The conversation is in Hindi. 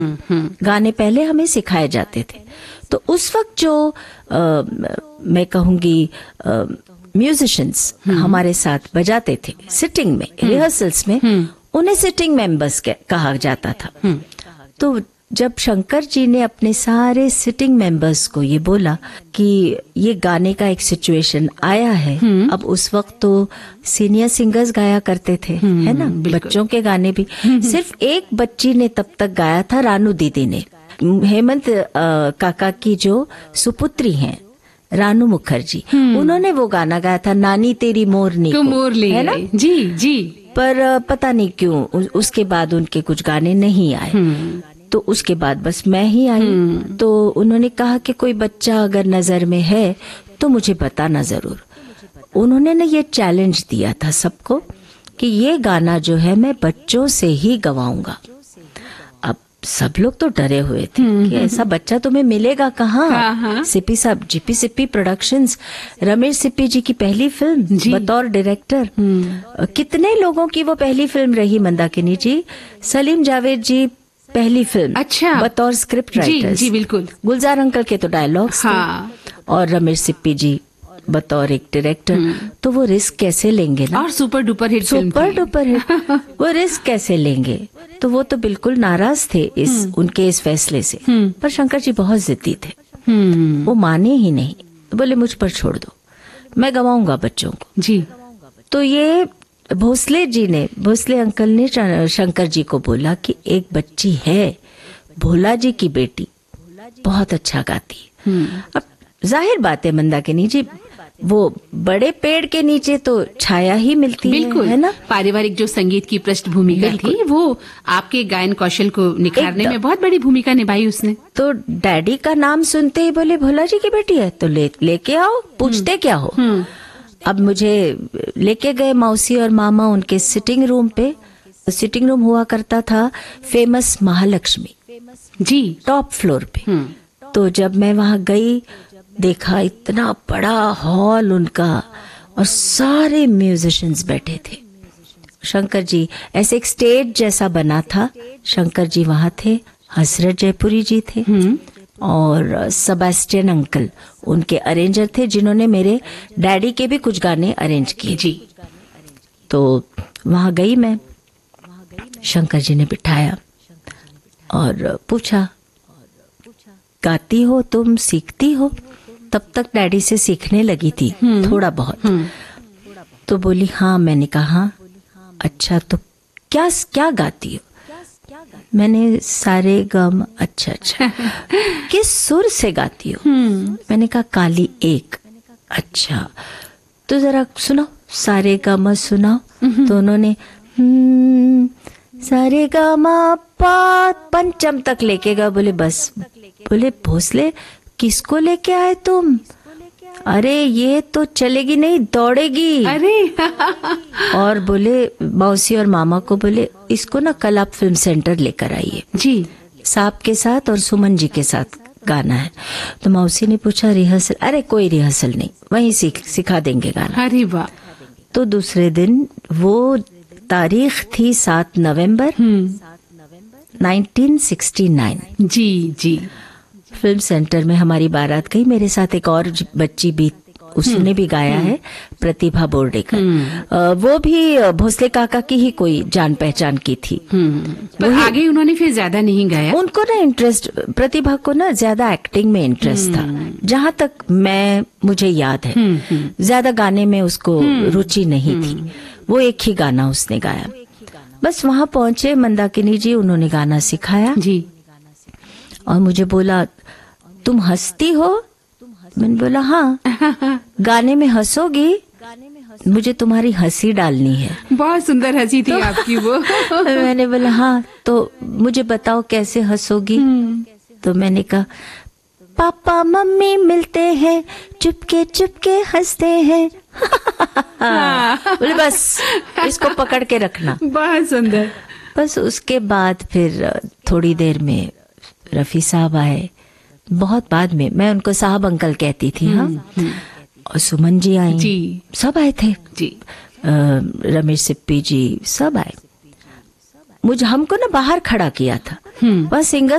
गाने पहले हमें सिखाए जाते थे। तो उस वक्त जो मैं कहूँगी म्यूजिशियंस हमारे साथ बजाते थे सिटिंग में, रिहर्सल्स में, उन्हें सिटिंग मेंबर्स कहा जाता था। तो जब शंकर जी ने अपने सारे सिटिंग मेंबर्स को ये बोला कि ये गाने का एक सिचुएशन आया है, अब उस वक्त तो सीनियर सिंगर्स गाया करते थे, है ना, बच्चों के गाने भी। सिर्फ एक बच्ची ने तब तक गाया था, रानू दीदी ने, हेमंत काका की जो सुपुत्री हैं रानू मुखर्जी, उन्होंने वो गाना गाया था, नानी तेरी मोरनी को, है ना। जी जी। पर पता नहीं क्यों उसके बाद उनके कुछ गाने नहीं आए। तो उसके बाद बस मैं ही आई। तो उन्होंने कहा कि कोई बच्चा अगर नजर में है तो मुझे बताना जरूर। उन्होंने ना ये चैलेंज दिया था सबको कि ये गाना जो है मैं बच्चों से ही गवाऊंगा। अब सब लोग तो डरे हुए थे कि ऐसा बच्चा तुम्हें मिलेगा कहाँ। सिप्पी साहब, जीपी सिप्पी प्रोडक्शंस, रमेश सिप्पी जी की पहली फिल्म बतौर डायरेक्टर। कितने लोगों की वो पहली फिल्म रही मंदाकिनी जी। सलीम जावेद जी पहली फिल्म, अच्छा, बतौर स्क्रिप्ट राइटर्स। जी बिल्कुल। गुलजार अंकल के तो डायलॉग्स थे, और रमेश सिप्पी जी बतौर एक डायरेक्टर। तो वो रिस्क कैसे लेंगे ना, और सुपर डुपर हिट, वो रिस्क कैसे लेंगे। तो वो तो बिल्कुल नाराज थे उनके इस फैसले से। पर शंकर जी बहुत जिद्दी थे, वो माने ही नहीं, बोले मुझ पर छोड़ दो, मैं गवाऊंगा बच्चों को जी। तो ये भोसले अंकल ने शंकर जी को बोला कि एक बच्ची है, भोला जी की बेटी, बहुत अच्छा गाती है। अब जाहिर बात है मंदाकिनी जी, वो बड़े पेड़ के नीचे तो छाया ही मिलती है ना। पारिवारिक जो संगीत की पृष्ठभूमिका थी वो आपके गायन कौशल को निखारने में बहुत बड़ी भूमिका निभाई उसने। तो डैडी का नाम सुनते ही बोले भोला जी की बेटी है तो लेके आओ, पूछते क्या हो। अब मुझे लेके गए मौसी और मामा उनके सिटिंग रूम पे। सिटिंग रूम हुआ करता था फेमस महालक्ष्मी जी, टॉप फ्लोर पे। तो जब मैं वहां गई, देखा इतना बड़ा हॉल उनका और सारे म्यूजिशियंस बैठे थे। शंकर जी, ऐसे एक स्टेज जैसा बना था, शंकर जी वहां थे, हसरत जयपुरी जी थे और सेबेस्टियन अंकल उनके अरेंजर थे, जिन्होंने मेरे डैडी के भी कुछ गाने अरेंज किए जी। तो वहां गई मैं, शंकर जी ने बिठाया और पूछा गाती हो तुम, सीखती हो? तब तक डैडी से सीखने लगी थी थोड़ा बहुत। तो बोली हाँ। मैंने कहा अच्छा तो क्या क्या गाती हो? मैंने सारे गम। अच्छा किस सुर से गाती हो? मैंने कहा काली एक। अच्छा तो जरा सुनाओ, सारे गम सुनाओ। तो उन्होंने सारे गमा पा पंचम तक लेके गए। बोले बस। बोले भोसले किसको लेके आए तुम? अरे ये तो चलेगी नहीं, दौड़ेगी। अरे और बोले मौसी और मामा को बोले इसको ना कल आप फिल्म सेंटर लेकर आइए जी, साहब के साथ और सुमन जी के साथ गाना है। तो मौसी ने पूछा रिहर्सल? अरे कोई रिहर्सल नहीं, वहीं सिखा देंगे गाना। अरे वाह। तो दूसरे दिन, वो तारीख थी 7 नवंबर 1969। जी जी। फिल्म सेंटर में हमारी बारात गई, मेरे साथ एक और बच्ची भी, उसने भी गाया है, प्रतिभा बोर्डेकर। वो भी भोसले काका की ही कोई जान पहचान की थी। पर आगे उन्होंने फिर ज्यादा नहीं गाया। उनको ना इंटरेस्ट, प्रतिभा को ना ज्यादा एक्टिंग में इंटरेस्ट था, जहाँ तक मुझे याद है। ज्यादा गाने में उसको रुचि नहीं थी। वो एक ही गाना उसने गाया। बस वहां पहुंचे मंदाकिनी जी, उन्होंने गाना सिखाया जी। और मुझे बोला तुम हंसती हो? मैंने बोला हाँ। गाने में हंसोगी? मुझे तुम्हारी हंसी डालनी है। बहुत सुंदर हंसी थी आपकी वो। मैंने बोला हाँ, तो मुझे बताओ कैसे हंसोगी? तो मैंने कहा पापा मम्मी मिलते हैं, चुपके चुपके हंसते हैं। बोले बस इसको पकड़ के रखना। बहुत सुंदर। बस उसके बाद फिर थोड़ी देर में रफी साहब आए, बहुत बाद में। मैं उनको साहब अंकल कहती थी। हाँ। और सुमन जी आई जी, सब आए थे जी, रमेश सिप्पी जी सब आए। हमको ना बाहर खड़ा किया था वह सिंगर